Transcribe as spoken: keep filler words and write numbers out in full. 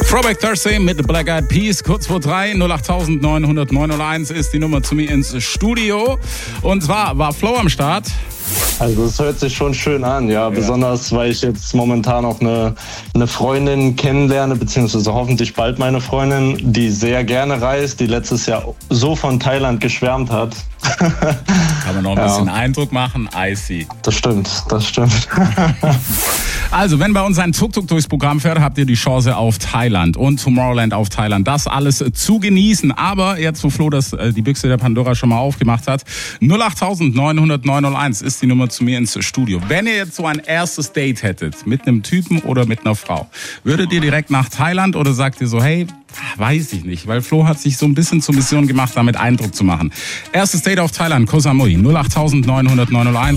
Throwback Thursday mit Black Eyed Peas, kurz vor drei, null acht neun null null neun null eins ist die Nummer zu mir ins Studio. Und zwar war Flo am Start. Also es hört sich schon schön an, ja, ja. Besonders, weil ich jetzt momentan auch eine, eine Freundin kennenlerne, beziehungsweise hoffentlich bald meine Freundin, die sehr gerne reist, die letztes Jahr so von Thailand geschwärmt hat. Kann man noch ein ja. bisschen Eindruck machen, I see. Das stimmt, das stimmt. Also, wenn bei uns ein Tuk-Tuk durchs Programm fährt, habt ihr die Chance auf Thailand und Tomorrowland auf Thailand. Das alles zu genießen. Aber jetzt, wo Flo das, die Büchse der Pandora schon mal aufgemacht hat, null acht neun null null neun null eins ist die Nummer zu mir ins Studio. Wenn ihr jetzt so ein erstes Date hättet, mit einem Typen oder mit einer Frau, würdet ihr direkt nach Thailand oder sagt ihr so, hey, weiß ich nicht, weil Flo hat sich so ein bisschen zur Mission gemacht, damit Eindruck zu machen. Erstes Date auf Thailand, Koh Samui, null acht neun null null neun null eins.